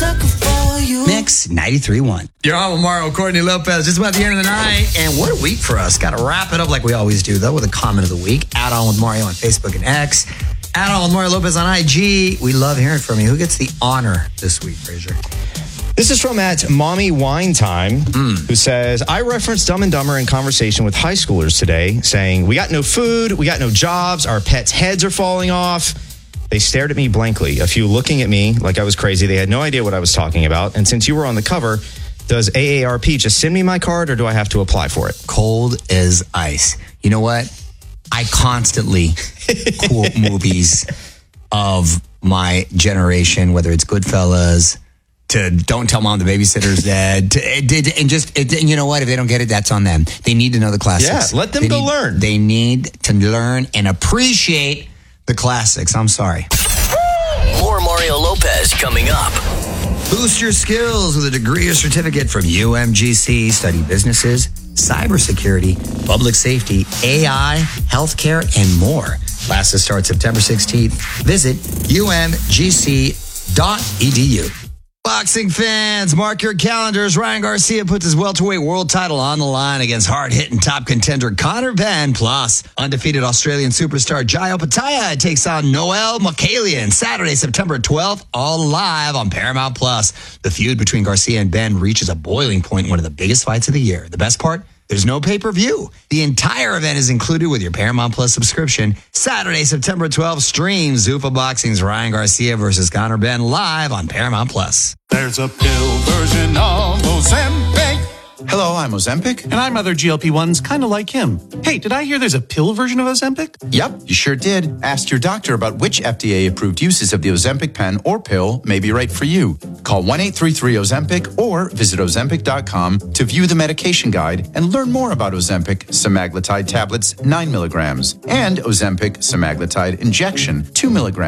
sucker for you. Mix 93.1. You're on with Mario Courtney Lopez. Just about the end of the night. And what a week for us. Got to wrap it up like we always do, though, with a comment of the week. Add on with Mario on Facebook and X. Add on with Mario Lopez on IG. We love hearing from you. Who gets the honor this week, Frazier? This is from at Mommy Wine Time, who says, I referenced Dumb and Dumber in conversation with high schoolers today, saying, we got no food, we got no jobs, our pets' heads are falling off. They stared at me blankly, a few looking at me like I was crazy. They had no idea what I was talking about. And since you were on the cover, does AARP just send me my card or do I have to apply for it? Cold as ice. You know what? I constantly quote movies of my generation, whether it's Goodfellas, to Don't Tell Mom the Babysitter's Dead, and you know what? If they don't get it, that's on them. They need to know the classics. Yeah, let them learn. They need to learn and appreciate the classics. I'm sorry. More Mario Lopez coming up. Boost your skills with a degree or certificate from UMGC. Study businesses, cybersecurity, public safety, AI, healthcare, and more. Classes start September 16th. Visit umgc.edu. Boxing fans, mark your calendars. Ryan Garcia puts his welterweight world title on the line against hard-hitting top contender Conor Benn. Plus, undefeated Australian superstar Jai Opetaia takes on Noel Mikaelian Saturday, September 12th, all live on Paramount Plus. The feud between Garcia and Benn reaches a boiling point in one of the biggest fights of the year. The best part? There's no pay-per-view. The entire event is included with your Paramount Plus subscription. Saturday, September 12th, stream Zuffa Boxing's Ryan Garcia versus Conor Benn live on Paramount Plus. There's a pill version of Ozempic. Hello, I'm Ozempic. And I'm other GLP-1s kind of like him. Hey, did I hear there's a pill version of Ozempic? Yep, you sure did. Ask your doctor about which FDA-approved uses of the Ozempic pen or pill may be right for you. Call 1-833-OZEMPIC or visit Ozempic.com to view the medication guide and learn more about Ozempic semaglutide tablets 9 milligrams and Ozempic semaglutide injection 2 milligrams.